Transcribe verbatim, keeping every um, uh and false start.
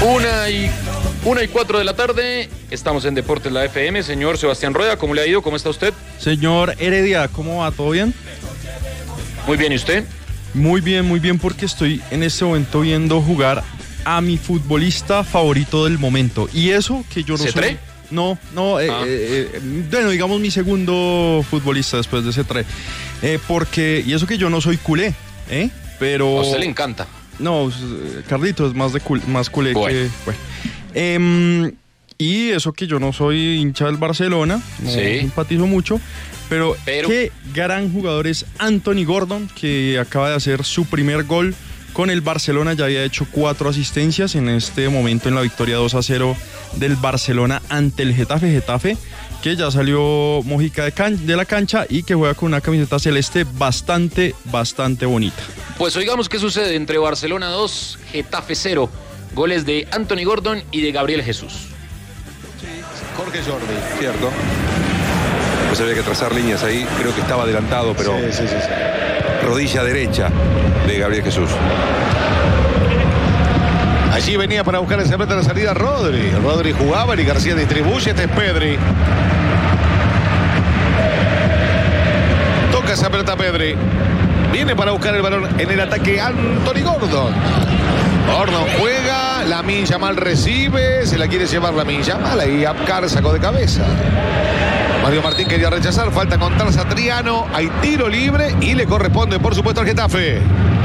Una y, una y cuatro de la tarde, estamos en Deportes La F M. Señor Sebastián Rueda, ¿cómo le ha ido? ¿Cómo está usted? Señor Heredia, ¿cómo va? ¿Todo bien? Muy bien, ¿y usted? Muy bien, muy bien, porque estoy en este momento viendo jugar a mi futbolista favorito del momento. Y eso que yo no ¿Cetré? soy... No, no, eh, Ah. eh, eh, bueno, digamos mi segundo futbolista después de Cetré. Eh, porque, y eso que yo no soy culé, ¿eh? Pero... A usted le encanta. No, Carlito es más de cul, más culé Bueno. que... Bueno. Eh, y eso que yo no soy hincha del Barcelona, no Sí. simpatizo mucho, pero, Pero- qué gran jugador es Anthony Gordon, que acaba de hacer su primer gol con el Barcelona. Ya había hecho cuatro asistencias en este momento en la victoria dos a cero del Barcelona ante el Getafe. Getafe que ya salió Mojica de, can de la cancha y que juega con una camiseta celeste bastante, bastante bonita. Pues oigamos qué sucede entre Barcelona dos, Getafe cero. Goles de Anthony Gordon y de Gabriel Jesús. Jorge Jordi, cierto. Pues había que trazar líneas ahí, creo que estaba adelantado, pero Sí, sí, sí, sí. rodilla derecha de Gabriel Jesús. Allí venía para buscar ese meta de la salida Rodri. Rodri jugaba y García distribuye. Este es Pedri. Toca esa pelota Pedri. Viene para buscar el balón en el ataque Anthony Gordon. Gordon juega. Lamine Yamal recibe. Se la quiere llevar Lamine Yamal. Y Apcar sacó de cabeza. Mario Martín quería rechazar. Falta contra Satriano. Hay tiro libre y le corresponde, por supuesto, al Getafe.